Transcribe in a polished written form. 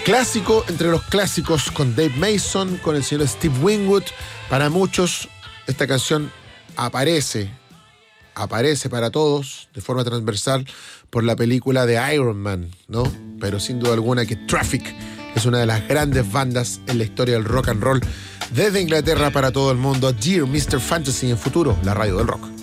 Clásico entre los clásicos, con Dave Mason, con el señor Steve Winwood. Para muchos, esta canción aparece para todos de forma transversal por la película de Iron Man, ¿no? Pero sin duda alguna que Traffic es una de las grandes bandas en la historia del rock and roll desde Inglaterra para todo el mundo. Dear Mr. Fantasy en Futuro, la radio del rock.